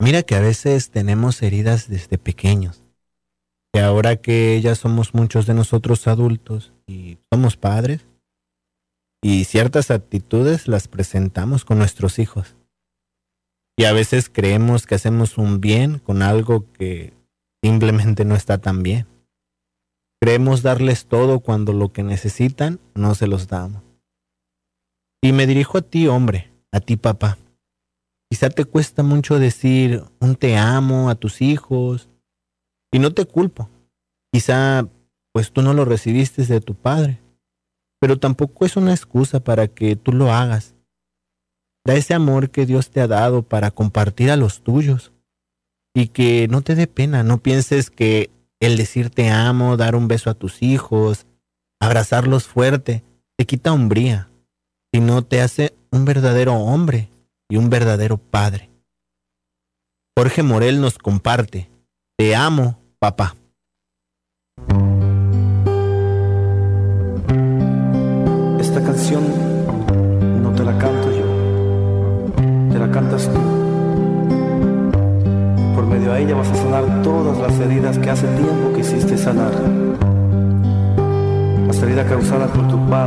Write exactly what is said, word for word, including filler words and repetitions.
Mira que a veces tenemos heridas desde pequeños, que ahora que ya somos muchos de nosotros adultos y somos padres, y ciertas actitudes las presentamos con nuestros hijos. Y a veces creemos que hacemos un bien con algo que simplemente no está tan bien. Creemos darles todo cuando lo que necesitan no se los damos. Y me dirijo a ti, hombre, a ti, papá. Quizá te cuesta mucho decir un te amo a tus hijos y no te culpo. Quizá pues tú no lo recibiste de tu padre, pero tampoco es una excusa para que tú lo hagas. Da ese amor que Dios te ha dado para compartir a los tuyos y que no te dé pena. No pienses que el decir te amo, dar un beso a tus hijos, abrazarlos fuerte, te quita hombría, sino te hace un verdadero hombre y un verdadero padre. Jorge Morel nos comparte: te amo, papá. Esta canción no te la canto yo, te la cantas tú. Por medio a ella vas a sanar todas las heridas que hace tiempo quisiste sanar. Las heridas causadas por tu padre